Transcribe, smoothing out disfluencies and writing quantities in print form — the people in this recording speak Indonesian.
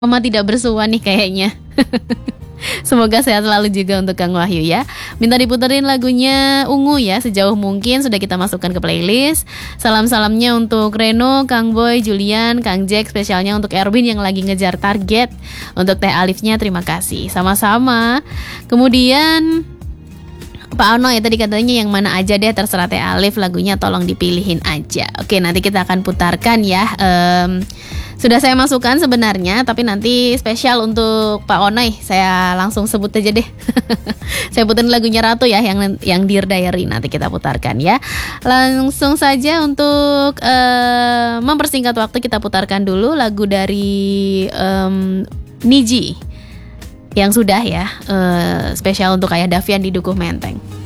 Mama tidak bersuah nih kayaknya. Semoga sehat selalu juga untuk Kang Wahyu ya. Minta diputerin lagunya Ungu ya, sejauh mungkin sudah kita masukkan ke playlist. Salam-salamnya untuk Reno, Kang Boy, Julian, Kang Jack, spesialnya untuk Erwin yang lagi ngejar target. Untuk Teh Alifnya terima kasih. Sama-sama. Kemudian Pak Ono ya tadi katanya yang mana aja deh, terserah Teh Alif, lagunya tolong dipilihin aja. Oke, nanti kita akan putarkan ya. Sudah saya masukkan sebenarnya, tapi nanti spesial untuk Pak Onoy saya langsung sebut aja deh. Saya puterin lagunya Ratu ya, yang Dear Diary, nanti kita putarkan ya. Langsung saja untuk mempersingkat waktu, kita putarkan dulu lagu dari Niji yang sudah ya, spesial untuk Ayah Davian di Dukuh Menteng.